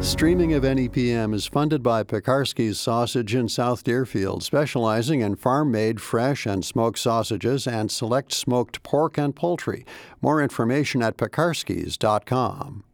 Streaming of NEPM is funded by Pekarsky's Sausage in South Deerfield, specializing in farm-made fresh and smoked sausages and select smoked pork and poultry. More information at pekarskys.com.